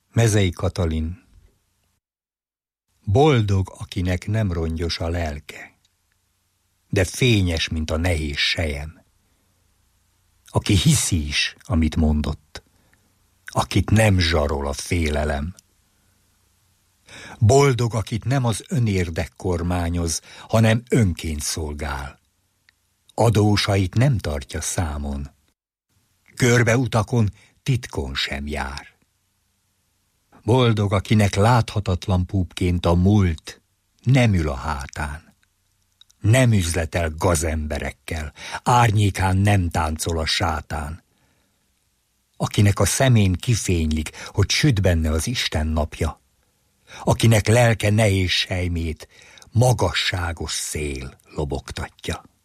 Mezei Katalin. Boldog, akinek nem rongyos a lelke, de fényes, mint a nehéz sejem. Aki hiszi is, amit mondott, akit nem zsarol a félelem. Boldog, akit nem az önérdek kormányoz, hanem önként szolgál. Adósait nem tartja számon. Körbeutakon titkon sem jár. Boldog, akinek láthatatlan púpként a múlt nem ül a hátán. Nem üzletel gazemberekkel, árnyékán nem táncol a sátán. Akinek a szemén kifénylik, hogy süt benne az Isten napja. Akinek lelke nehéz sejmét magasságos szél lobogtatja.